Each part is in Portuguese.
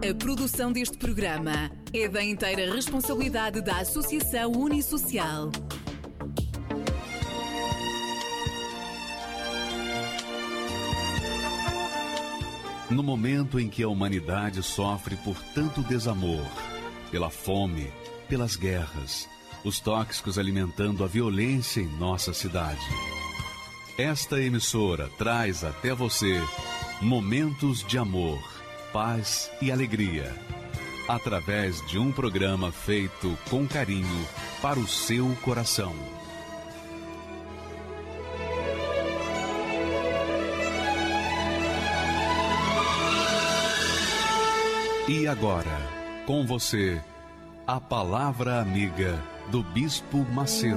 A produção deste programa é da inteira responsabilidade da Associação Unisocial. No momento em que a humanidade sofre por tanto desamor, pela fome, pelas guerras, os tóxicos alimentando a violência em nossa cidade, esta emissora traz até você momentos de amor, paz e alegria, através de um programa feito com carinho para o seu coração. E agora, com você, a Palavra Amiga do Bispo Macedo.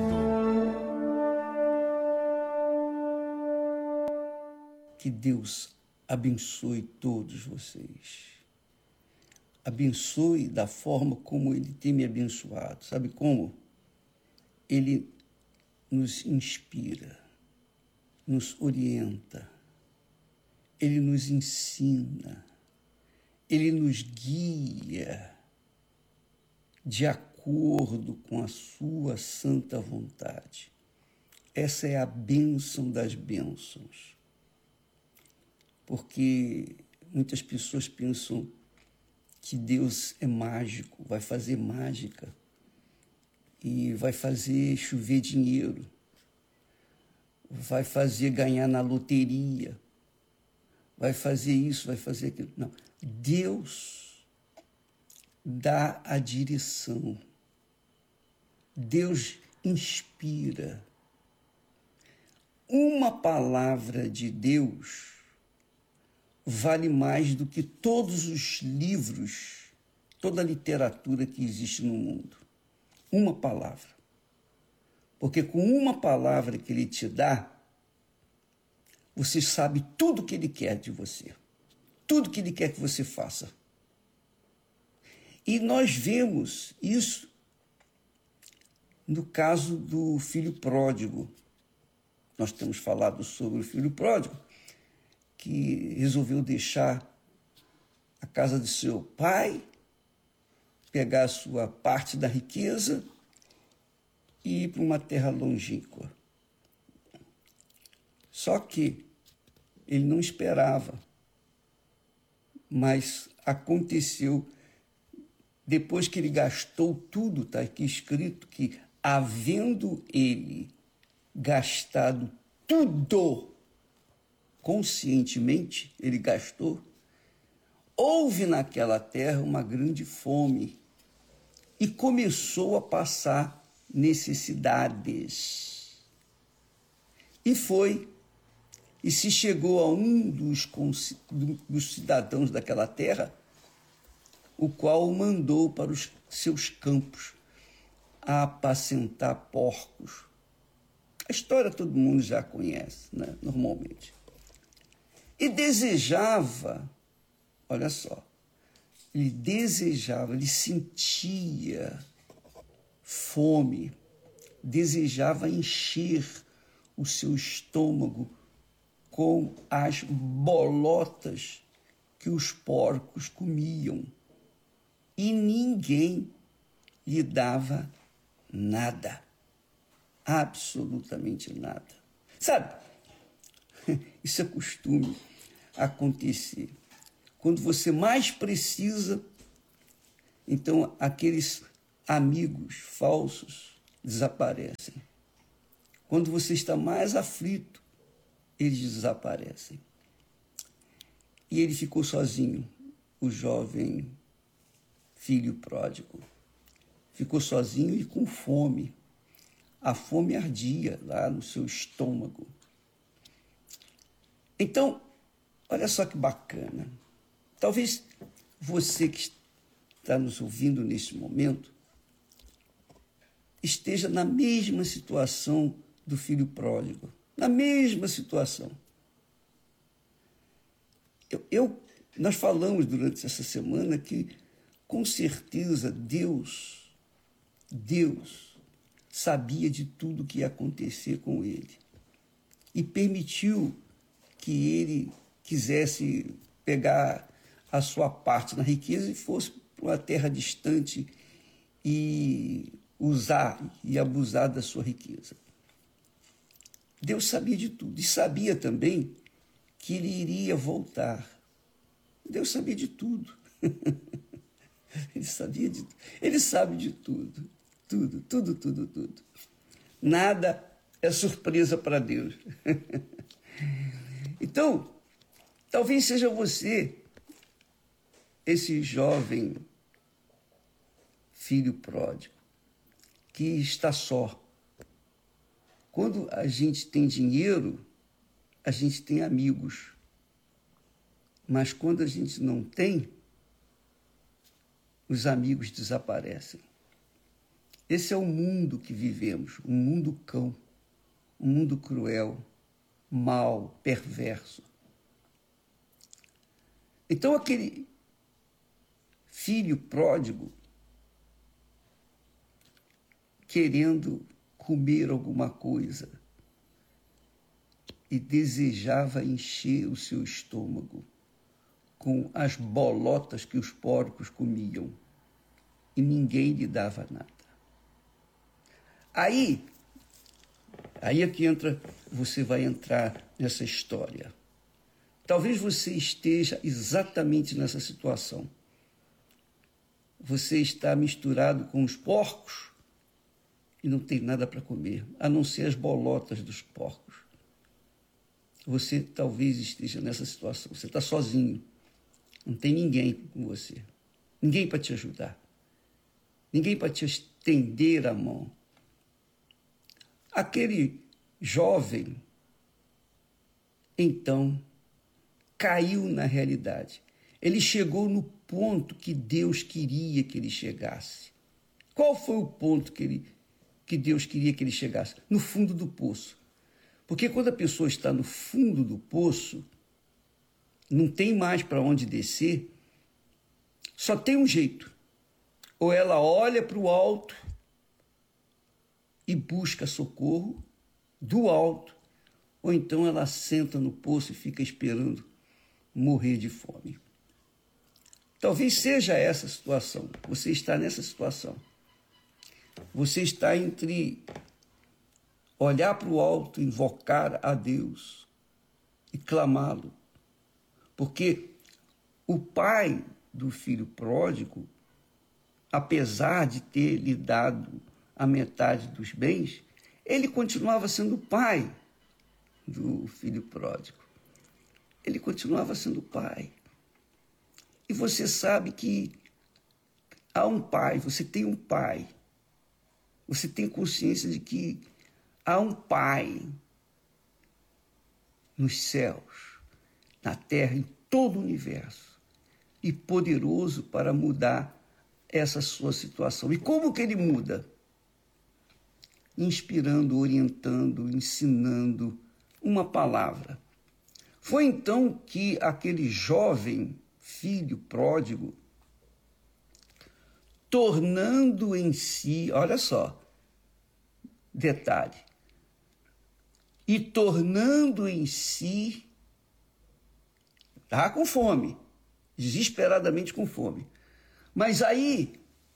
Que Deus abençoe todos vocês. Abençoe da forma como Ele tem me abençoado. Sabe como? Ele nos inspira, nos orienta, Ele nos ensina, Ele nos guia de acordo com a sua santa vontade. Essa é a bênção das bênçãos. Porque muitas pessoas pensam que Deus é mágico, vai fazer mágica e vai fazer chover dinheiro, vai fazer ganhar na loteria, vai fazer isso, vai fazer aquilo. Não. Deus dá a direção. Deus inspira. Uma palavra de Deus vale mais do que todos os livros, toda a literatura que existe no mundo. Uma palavra. Porque com uma palavra que Ele te dá, você sabe tudo que Ele quer de você. Tudo que Ele quer que você faça. E nós vemos isso no caso do filho pródigo. Nós temos falado sobre o filho pródigo, que resolveu deixar a casa de seu pai, pegar a sua parte da riqueza e ir para uma terra longínqua. Só que ele não esperava. Mas aconteceu, depois que ele gastou tudo, está aqui escrito que, havendo ele gastado tudo, conscientemente ele gastou, houve naquela terra uma grande fome e começou a passar necessidades. E foi. E se chegou a um dos cidadãos daquela terra, o qual o mandou para os seus campos a apacentar porcos. A história todo mundo já conhece, né? Normalmente. E desejava, olha só, ele desejava, ele sentia fome, desejava encher o seu estômago com as bolotas que os porcos comiam. E ninguém lhe dava nada. Absolutamente nada. Sabe, isso é costume acontecer. Quando você mais precisa, então aqueles amigos falsos desaparecem. Quando você está mais aflito, eles desaparecem. E ele ficou sozinho, o jovem filho pródigo. Ficou sozinho e com fome. A fome ardia lá no seu estômago. Então, olha só que bacana. Talvez você que está nos ouvindo neste momento esteja na mesma situação do filho pródigo. Na mesma situação. Nós falamos durante essa semana que, com certeza, Deus sabia de tudo que ia acontecer com ele. E permitiu que ele quisesse pegar a sua parte na riqueza e fosse para uma terra distante e usar e abusar da sua riqueza. Deus sabia de tudo e sabia também que ele iria voltar. Deus sabia de tudo. Ele sabe de tudo. Tudo. Nada é surpresa para Deus. Então, talvez seja você, esse jovem filho pródigo, que está só. Quando a gente tem dinheiro, a gente tem amigos. Mas quando a gente não tem, os amigos desaparecem. Esse é o mundo que vivemos, um mundo cão, um mundo cruel, mau, perverso. Então, aquele filho pródigo, querendo comer alguma coisa, e desejava encher o seu estômago com as bolotas que os porcos comiam, e ninguém lhe dava nada. Aí é que você vai entrar nessa história. Talvez você esteja exatamente nessa situação. Você está misturado com os porcos e não tem nada para comer, a não ser as bolotas dos porcos. Você talvez esteja nessa situação. Você está sozinho. Não tem ninguém com você. Ninguém para te ajudar. Ninguém para te estender a mão. Aquele jovem, então, caiu na realidade. Ele chegou no ponto que Deus queria que ele chegasse. Qual foi o ponto que Deus queria que ele chegasse? No fundo do poço. Porque quando a pessoa está no fundo do poço, não tem mais para onde descer, só tem um jeito. Ou ela olha para o alto e busca socorro do alto, ou então ela senta no poço e fica esperando morrer de fome. Talvez seja essa a situação. Você está nessa situação. Você está entre olhar para o alto, invocar a Deus e clamá-lo. Porque o pai do filho pródigo, apesar de ter lhe dado a metade dos bens, ele continuava sendo pai do filho pródigo. Ele continuava sendo pai. E você sabe que há um pai, você tem um pai. Você tem consciência de que há um pai nos céus, na terra, em todo o universo, e poderoso para mudar essa sua situação. E como que ele muda? Inspirando, orientando, ensinando uma palavra. Foi então que aquele jovem filho pródigo, tornando em si, olha só, detalhe, e tornando em si, estava com fome, desesperadamente com fome. Mas aí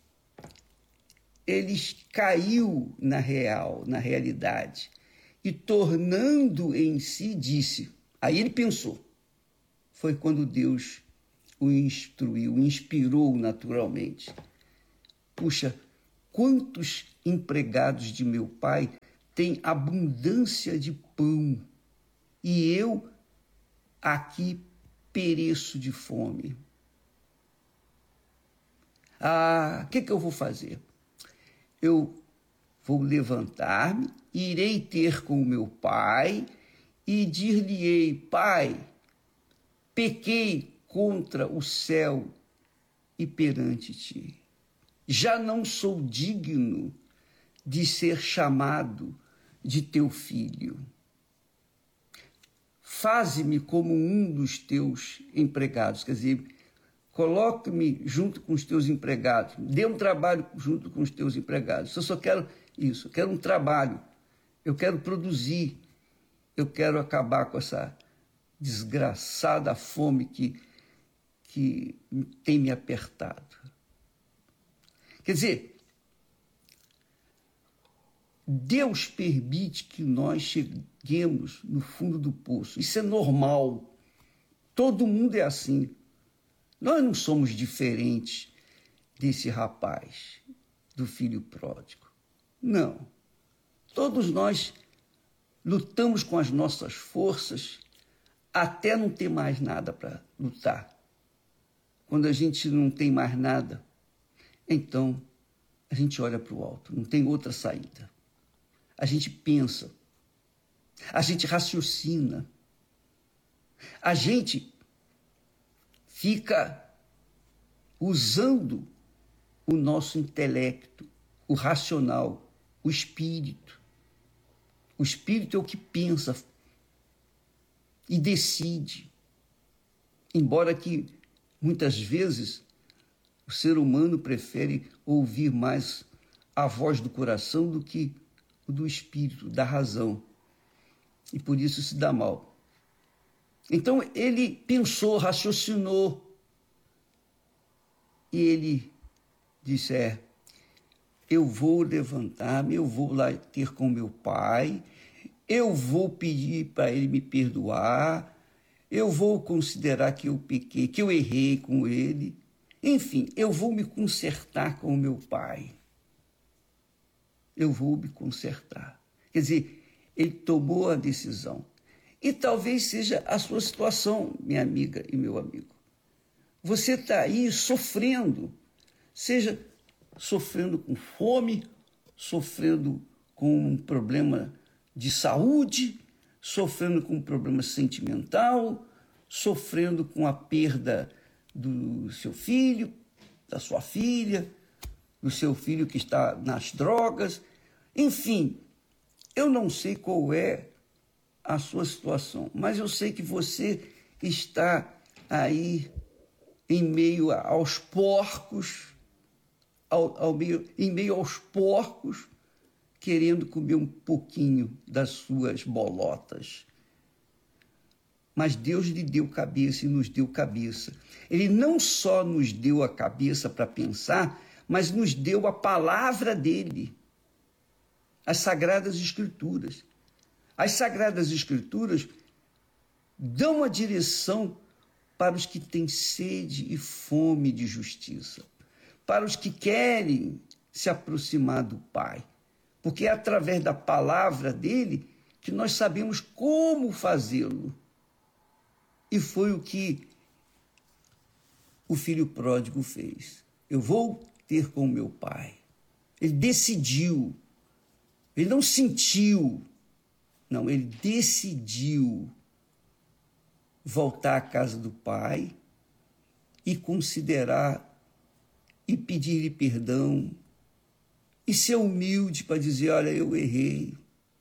ele caiu na realidade, e tornando em si, disse, aí ele pensou, foi quando Deus o instruiu, o inspirou naturalmente. Puxa, quantos empregados de meu pai têm abundância de pão, e eu aqui pereço de fome. O que eu vou fazer? Eu vou levantar-me, irei ter com o meu pai e dir-lhe-ei, pai, pequei contra o céu e perante ti. Já não sou digno de ser chamado de teu filho. Faze-me como um dos teus empregados, quer dizer, coloque-me junto com os teus empregados, dê um trabalho junto com os teus empregados. Eu só quero isso, eu quero um trabalho, eu quero produzir, eu quero acabar com essa desgraçada fome que que tem me apertado. Quer dizer, Deus permite que nós cheguemos no fundo do poço. Isso é normal. Todo mundo é assim. Nós não somos diferentes desse rapaz, do filho pródigo. Não. Todos nós lutamos com as nossas forças até não ter mais nada para lutar. Quando a gente não tem mais nada, então a gente olha para o alto, não tem outra saída. A gente pensa, a gente raciocina, a gente fica usando o nosso intelecto, o racional, o espírito. O espírito é o que pensa e decide. Embora que muitas vezes o ser humano prefere ouvir mais a voz do coração do que o do espírito, da razão. E por isso se dá mal. Então ele pensou, raciocinou. E ele disse, eu vou levantar-me, eu vou lá ter com meu pai, eu vou pedir para ele me perdoar, eu vou considerar que eu pequei, que eu errei com ele. Enfim, eu vou me consertar com o meu pai. Eu vou me consertar. Quer dizer, ele tomou a decisão. E talvez seja a sua situação, minha amiga e meu amigo. Você está aí sofrendo, seja sofrendo com fome, sofrendo com um problema de saúde, sofrendo com um problema sentimental, sofrendo com a perda do seu filho, da sua filha, do seu filho que está nas drogas. Enfim, eu não sei qual é a sua situação, mas eu sei que você está aí em meio aos porcos, em meio aos porcos, querendo comer um pouquinho das suas bolotas. Mas Deus lhe deu cabeça e nos deu cabeça. Ele não só nos deu a cabeça para pensar, mas nos deu a palavra dele, as Sagradas Escrituras. As Sagradas Escrituras dão a direção para os que têm sede e fome de justiça, para os que querem se aproximar do Pai, porque é através da palavra dele que nós sabemos como fazê-lo. E foi o que o filho pródigo fez. Eu vou ter com meu pai. Ele decidiu, ele não sentiu, não, ele decidiu voltar à casa do pai e considerar e pedir-lhe perdão e ser humilde para dizer, olha, eu errei,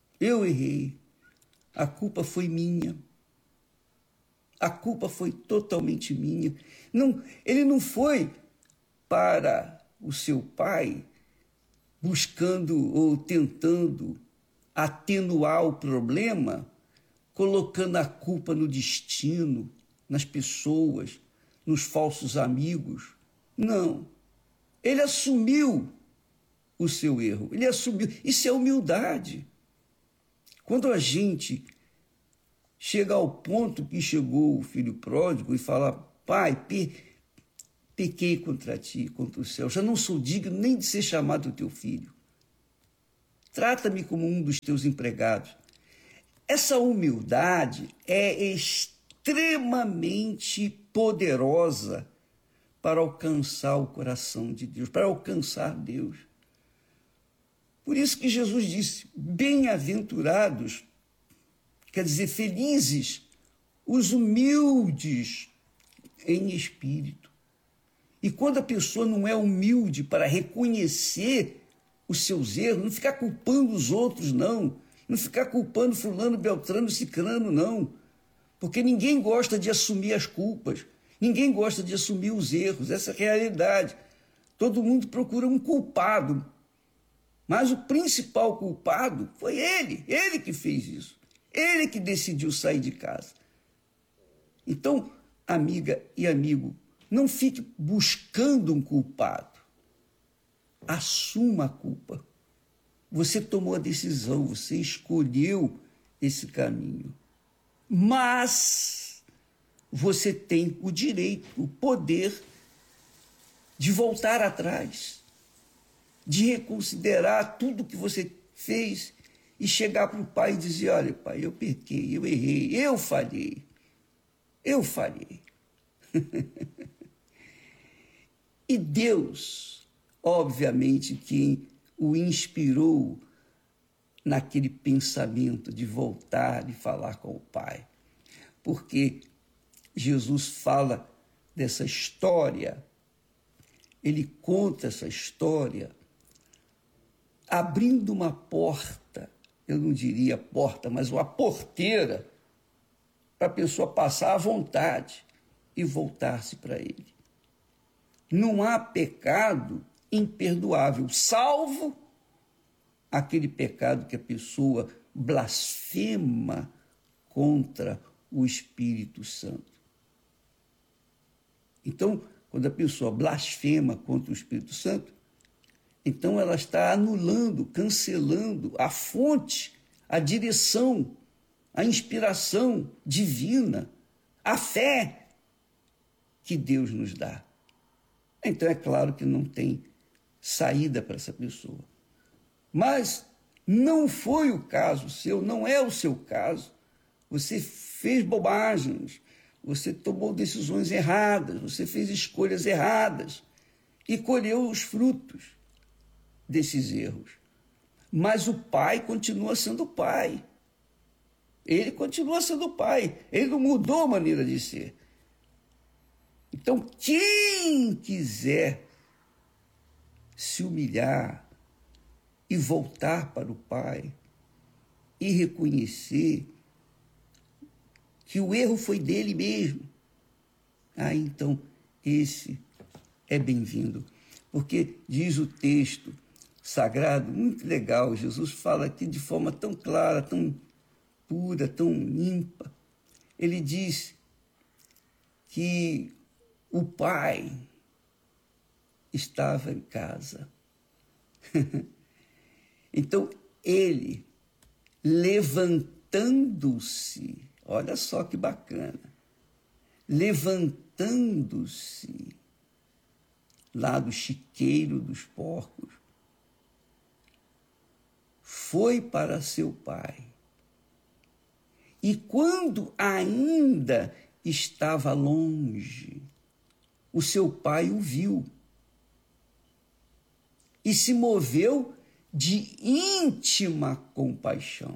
a culpa foi minha, a culpa foi totalmente minha. Não, ele não foi para o seu pai buscando ou tentando atenuar o problema, colocando a culpa no destino, nas pessoas, nos falsos amigos. Não. Ele assumiu o seu erro. Ele assumiu. Isso é humildade. Quando a gente chega ao ponto que chegou o filho pródigo e fala, pai, pequei contra ti, contra o céu, já não sou digno nem de ser chamado teu filho. Trata-me como um dos teus empregados. Essa humildade é extremamente poderosa para alcançar o coração de Deus, para alcançar Deus. Por isso que Jesus disse, bem-aventurados, quer dizer, felizes, os humildes em espírito. E quando a pessoa não é humilde para reconhecer os seus erros, não ficar culpando os outros, não ficar culpando fulano, beltrano, cicrano, não. Porque ninguém gosta de assumir as culpas, ninguém gosta de assumir os erros, essa é a realidade. Todo mundo procura um culpado, mas o principal culpado foi ele que fez isso, ele que decidiu sair de casa. Então, amiga e amigo, Não fique buscando um culpado. Assuma a culpa. Você tomou a decisão, você escolheu esse caminho. Mas você tem o direito, o poder de voltar atrás, de reconsiderar tudo que você fez e chegar para o pai e dizer: olha, pai, eu pequei, eu errei, eu falhei. E Deus, obviamente, quem o inspirou naquele pensamento de voltar e falar com o Pai. Porque Jesus fala dessa história, ele conta essa história abrindo uma porta, eu não diria porta, mas uma porteira, para a pessoa passar à vontade e voltar-se para ele. Não há pecado imperdoável, salvo aquele pecado que a pessoa blasfema contra o Espírito Santo. Então, quando a pessoa blasfema contra o Espírito Santo, então ela está anulando, cancelando a fonte, a direção, a inspiração divina, a fé que Deus nos dá. Então é claro que não tem saída para essa pessoa. Mas não foi o caso seu, não é o seu caso. Você fez bobagens, você tomou decisões erradas, você fez escolhas erradas e colheu os frutos desses erros. Mas o pai continua sendo pai. Ele continua sendo pai. Ele não mudou a maneira de ser. Então, quem quiser se humilhar e voltar para o Pai e reconhecer que o erro foi dele mesmo, então esse é bem-vindo. Porque diz o texto sagrado, muito legal, Jesus fala aqui de forma tão clara, tão pura, tão limpa. Ele diz que o pai estava em casa. Então, ele, levantando-se, olha só que bacana, levantando-se lá do chiqueiro dos porcos, foi para seu pai. E quando ainda estava longe, o seu pai o viu e se moveu de íntima compaixão.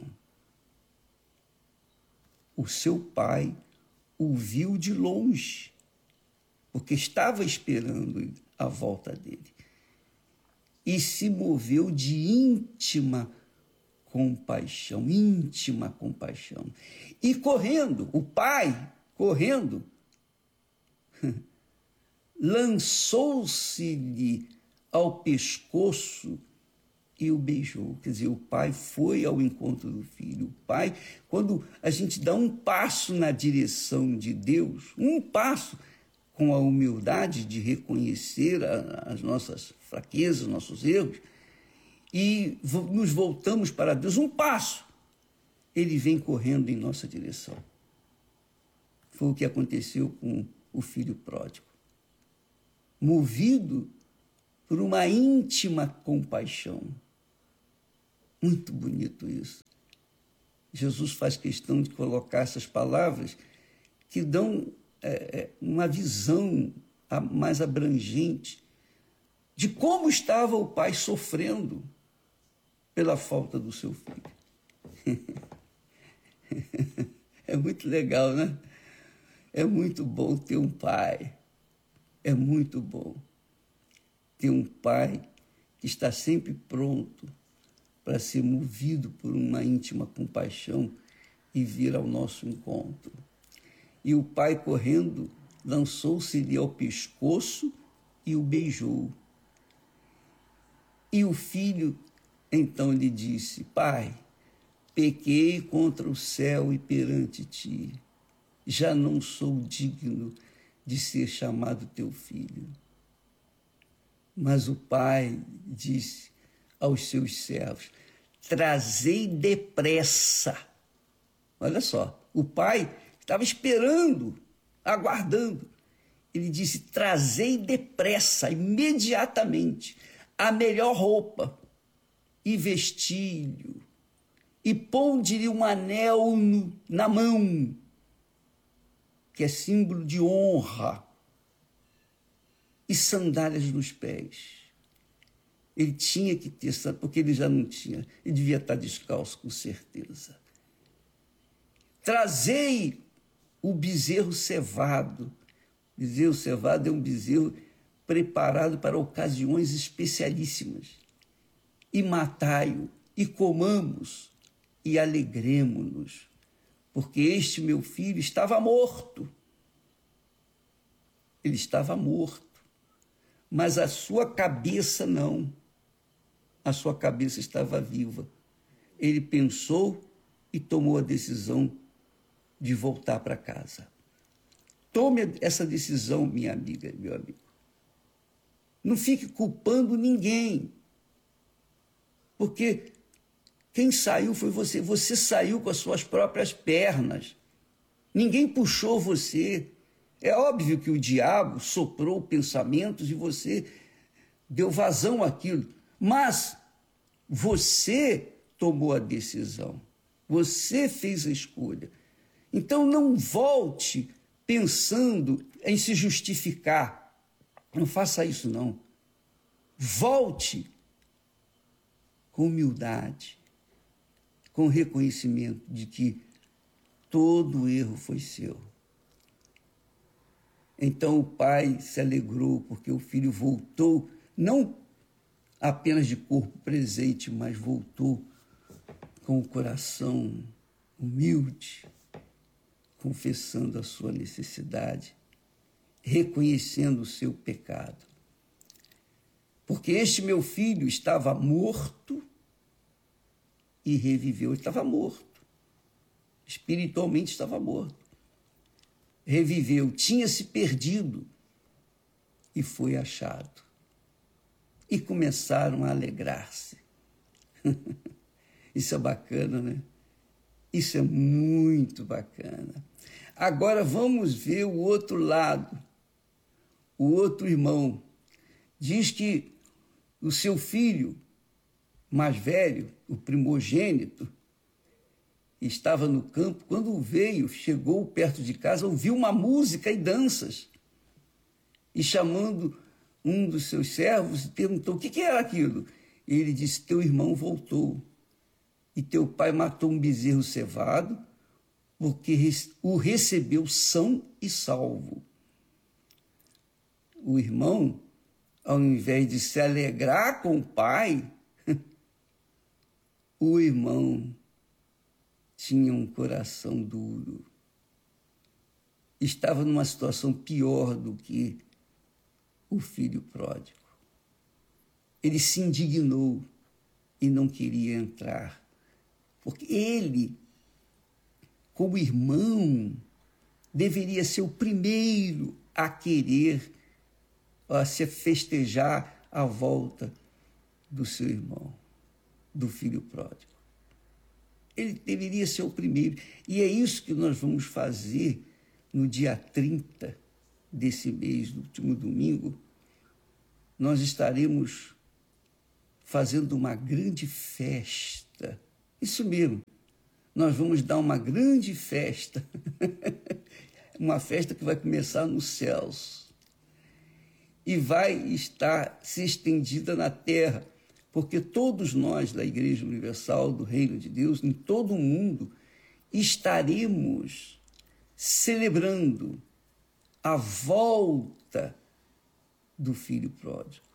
O seu pai o viu de longe, porque estava esperando a volta dele, e se moveu de íntima compaixão, E correndo, o pai, correndo, lançou-se-lhe ao pescoço e o beijou. Quer dizer, o pai foi ao encontro do filho. O pai, quando a gente dá um passo na direção de Deus, um passo com a humildade de reconhecer as nossas fraquezas, nossos erros, e nos voltamos para Deus, um passo, ele vem correndo em nossa direção. Foi o que aconteceu com o filho pródigo. Movido por uma íntima compaixão. Muito bonito isso. Jesus faz questão de colocar essas palavras que dão uma visão mais abrangente de como estava o pai sofrendo pela falta do seu filho. É muito legal, né? É muito bom ter um pai. É muito bom ter um pai que está sempre pronto para ser movido por uma íntima compaixão e vir ao nosso encontro. E o pai, correndo, lançou-se-lhe ao pescoço e o beijou. E o filho, então, lhe disse: Pai, pequei contra o céu e perante ti. Já não sou digno de ser chamado teu filho. Mas o pai disse aos seus servos: trazei depressa. Olha só, o pai estava esperando, aguardando. Ele disse: trazei depressa, imediatamente, a melhor roupa e vestilho, e ponde-lhe um anel na mão, que é símbolo de honra, e sandálias nos pés. Ele tinha que ter, porque ele já não tinha, ele devia estar descalço, com certeza. Trazei o bezerro cevado. Bezerro cevado é um bezerro preparado para ocasiões especialíssimas. E matai-o, e comamos, e alegremo-nos, porque este meu filho estava morto. Ele estava morto, mas a sua cabeça não. A sua cabeça estava viva. Ele pensou e tomou a decisão de voltar para casa. Tome essa decisão, minha amiga, meu amigo. Não fique culpando ninguém, porque quem saiu foi você. Você saiu com as suas próprias pernas. Ninguém puxou você. É óbvio que o diabo soprou pensamentos e você deu vazão àquilo. Mas você tomou a decisão. Você fez a escolha. Então não volte pensando em se justificar. Não faça isso, não. Volte com humildade, com reconhecimento de que todo erro foi seu. Então o pai se alegrou porque o filho voltou, não apenas de corpo presente, mas voltou com o coração humilde, confessando a sua necessidade, reconhecendo o seu pecado. Porque este meu filho estava morto e reviveu. Ele estava morto. Espiritualmente estava morto. Reviveu, tinha se perdido e foi achado. E começaram a alegrar-se. Isso é bacana, né? Isso é muito bacana. Agora vamos ver o outro lado, o outro irmão. Diz que o seu filho mais velho, o primogênito, estava no campo. Quando veio, chegou perto de casa, ouviu uma música e danças. E chamando um dos seus servos, perguntou: o que era aquilo? E ele disse: teu irmão voltou. E teu pai matou um bezerro cevado, porque o recebeu são e salvo. O irmão, ao invés de se alegrar com o pai, o irmão tinha um coração duro. Estava numa situação pior do que o filho pródigo. Ele se indignou e não queria entrar, porque ele, como irmão, deveria ser o primeiro a querer, a se festejar a volta do seu irmão, do filho pródigo. Ele deveria ser o primeiro. E é isso que nós vamos fazer no dia 30 desse mês, no último domingo. Nós estaremos fazendo uma grande festa. Isso mesmo. Nós vamos dar uma grande festa. Uma festa que vai começar nos céus. E vai estar se estendida na terra, porque todos nós da Igreja Universal do Reino de Deus, em todo o mundo, estaremos celebrando a volta do filho pródigo.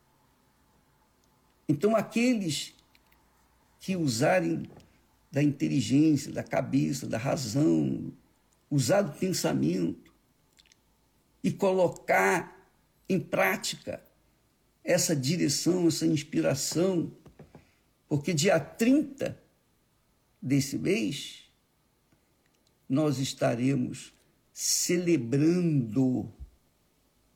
Então, aqueles que usarem da inteligência, da cabeça, da razão, usar do pensamento e colocar em prática essa direção, essa inspiração, porque dia 30 desse mês nós estaremos celebrando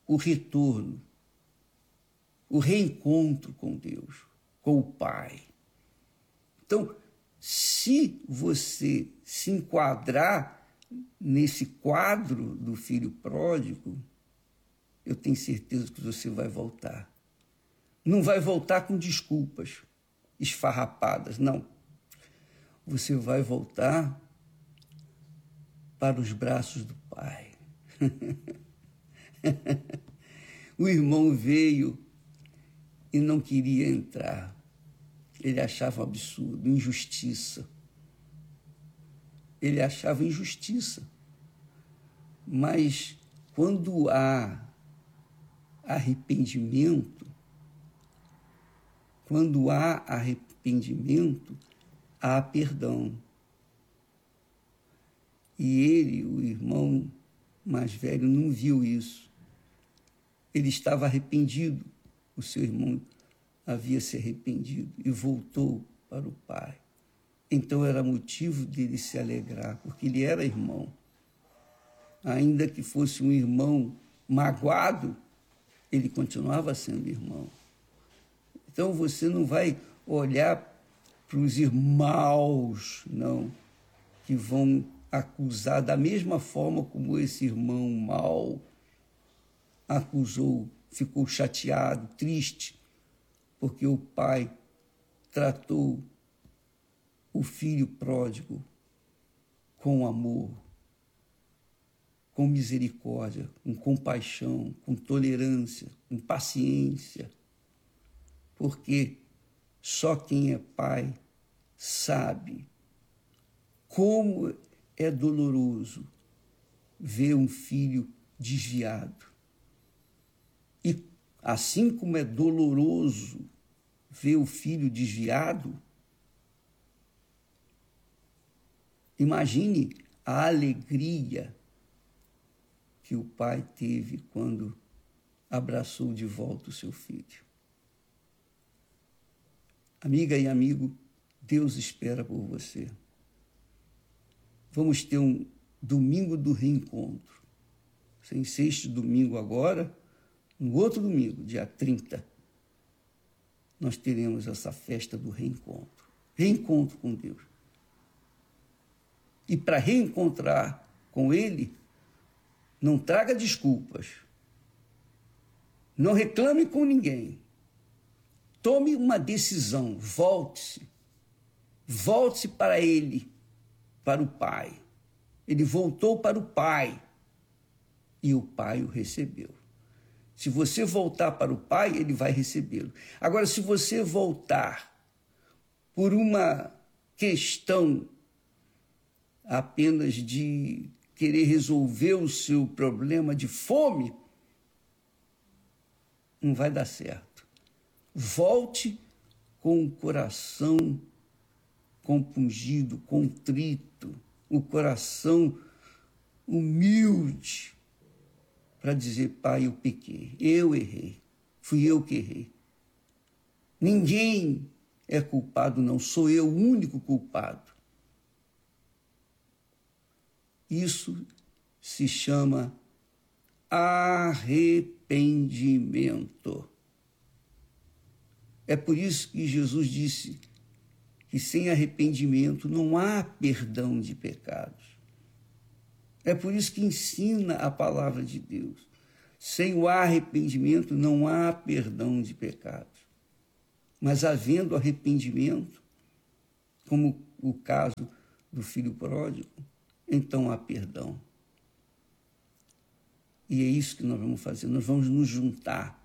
o retorno, o reencontro com Deus, com o Pai. Então, se você se enquadrar nesse quadro do filho pródigo, eu tenho certeza que você vai voltar. Não vai voltar com desculpas esfarrapadas, não. Você vai voltar para os braços do Pai. O irmão veio e não queria entrar. Ele achava um absurdo, injustiça. Ele achava injustiça. Mas quando há arrependimento, há perdão. E ele, o irmão mais velho, não viu isso. Ele estava arrependido. O seu irmão havia se arrependido e voltou para o Pai. Então era motivo dele se alegrar, porque ele era irmão. Ainda que fosse um irmão magoado, ele continuava sendo irmão. Então você não vai olhar para os irmãos, não, que vão acusar da mesma forma como esse irmão mau acusou, ficou chateado, triste, porque o pai tratou o filho pródigo com amor, com misericórdia, com compaixão, com tolerância, com paciência, porque só quem é pai sabe como é doloroso ver um filho desviado. E assim como é doloroso ver o filho desviado, imagine a alegria que o pai teve quando abraçou de volta o seu filho. Amiga e amigo, Deus espera por você. Vamos ter um domingo do reencontro. Sem ser este domingo agora, no outro domingo, dia 30, nós teremos essa festa do reencontro. Reencontro com Deus. E para reencontrar com Ele, não traga desculpas. Não reclame com ninguém. Tome uma decisão, volte-se. Volte-se para Ele, para o Pai. Ele voltou para o Pai e o Pai o recebeu. Se você voltar para o Pai, Ele vai recebê-lo. Agora, se você voltar por uma questão apenas de querer resolver o seu problema de fome, não vai dar certo. Volte com o coração compungido, contrito, o coração humilde, para dizer: Pai, eu pequei, eu errei, fui eu que errei. Ninguém é culpado, não, sou eu o único culpado. Isso se chama arrependimento. É por isso que Jesus disse que sem arrependimento não há perdão de pecados. É por isso que ensina a palavra de Deus. Sem o arrependimento não há perdão de pecados. Mas havendo arrependimento, como o caso do filho pródigo, então há perdão. E é isso que nós vamos fazer. Nós vamos nos juntar